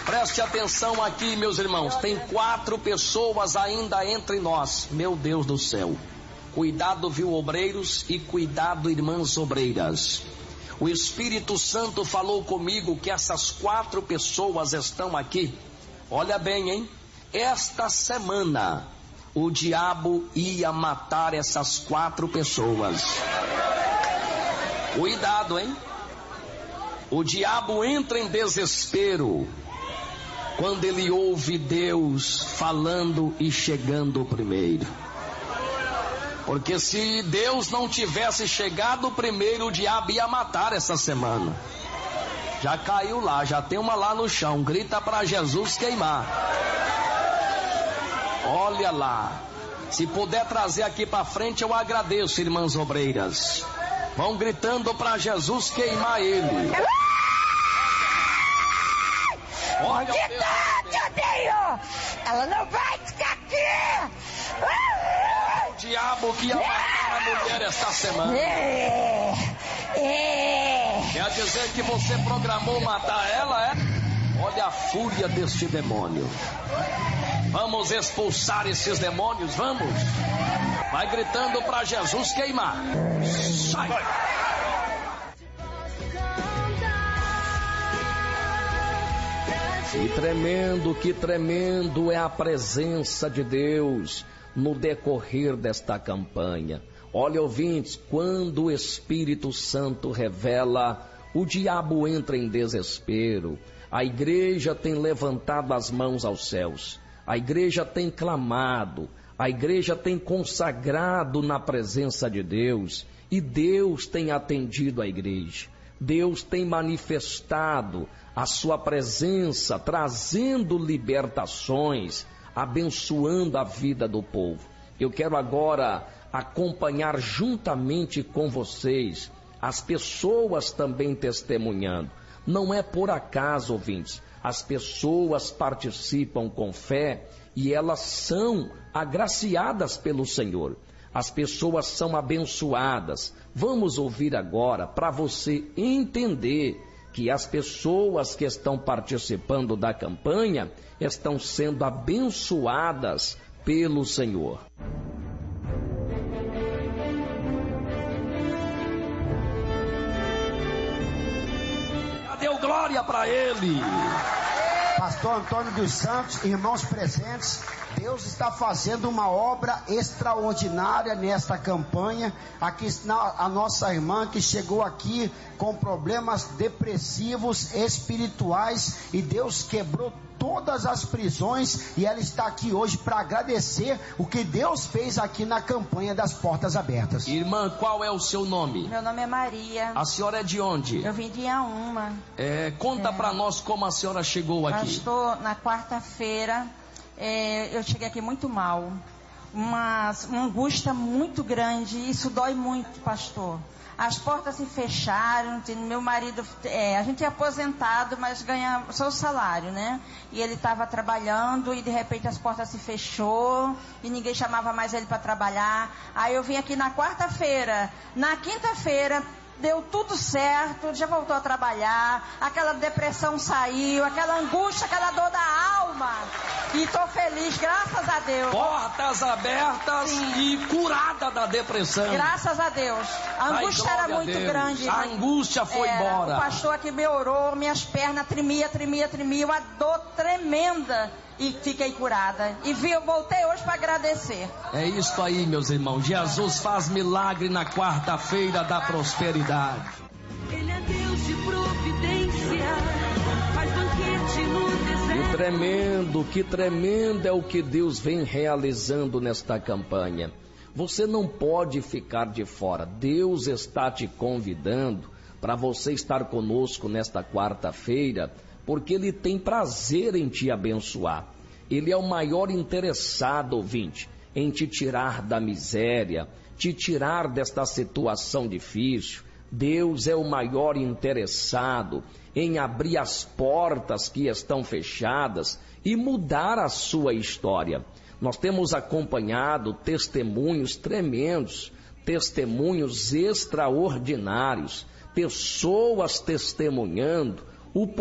Preste atenção aqui, meus irmãos. Tem 4 pessoas ainda entre nós. Meu Deus do céu. Cuidado, viu, obreiros, e cuidado, irmãs obreiras. O Espírito Santo falou comigo que essas 4 pessoas estão aqui. Olha bem, hein? Esta semana o diabo ia matar essas 4 pessoas. Cuidado, hein? O diabo entra em desespero quando ele ouve Deus falando e chegando primeiro. Porque se Deus não tivesse chegado primeiro, o diabo ia matar essa semana. Já caiu lá, já tem uma lá no chão. Grita para Jesus queimar. Olha lá. Se puder trazer aqui para frente, eu agradeço, irmãs obreiras. Vão gritando para Jesus queimar ele. Olha, eu tenho! Ela não vai ficar aqui! O diabo que ia matar a mulher esta semana. Quer dizer que você programou matar ela, é? Olha a fúria deste demônio. Vamos expulsar esses demônios, vamos. Vai gritando para Jesus queimar. Sai. Que tremendo é a presença de Deus no decorrer desta campanha. Olha, ouvintes, quando o Espírito Santo revela, o diabo entra em desespero. A igreja tem levantado as mãos aos céus. A igreja tem clamado. A igreja tem consagrado na presença de Deus. E Deus tem atendido a igreja. Deus tem manifestado a sua presença, trazendo libertações, abençoando a vida do povo. Eu quero agora acompanhar juntamente com vocês as pessoas também testemunhando. Não é por acaso, ouvintes, as pessoas participam com fé e elas são agraciadas pelo Senhor. As pessoas são abençoadas. Vamos ouvir agora para você entender que as pessoas que estão participando da campanha estão sendo abençoadas pelo Senhor. Deu glória para ele. Pastor Antônio dos Santos, irmãos presentes, Deus está fazendo uma obra extraordinária nesta campanha. Aqui está a nossa irmã que chegou aqui com problemas depressivos, espirituais, e Deus quebrou todas as prisões, e ela está aqui hoje para agradecer o que Deus fez aqui na campanha das portas abertas. Irmã, qual é o seu nome? Meu nome é Maria. A senhora é de onde? Eu vim de Inhaúma. Conta para nós como a senhora chegou aqui. Pastor, na quarta-feira eu cheguei aqui muito mal, uma angústia muito grande, isso dói muito, pastor. As portas se fecharam, meu marido, a gente é aposentado, mas ganha o seu salário, né? E ele estava trabalhando e de repente as portas se fechou e ninguém chamava mais ele para trabalhar. Aí eu vim aqui na quarta-feira, na quinta-feira deu tudo certo, já voltou a trabalhar, aquela depressão saiu, aquela angústia, aquela dor da alma. E estou feliz, graças a Deus. Portas abertas. Sim. E curada da depressão. Graças a Deus. A angústia era muito grande. A angústia foi embora. O pastor aqui me orou, minhas pernas tremia, uma dor tremenda. E fiquei curada. E eu voltei hoje para agradecer. É isso aí, meus irmãos. Jesus faz milagre na quarta-feira da prosperidade. Ele é Deus de providência, faz banquete no deserto. Que tremendo é o que Deus vem realizando nesta campanha. Você não pode ficar de fora. Deus está te convidando para você estar conosco nesta quarta-feira, porque Ele tem prazer em te abençoar. Ele é o maior interessado, ouvinte, em te tirar da miséria, te tirar desta situação difícil. Deus é o maior interessado em abrir as portas que estão fechadas e mudar a sua história. Nós temos acompanhado testemunhos tremendos, testemunhos extraordinários, pessoas testemunhando o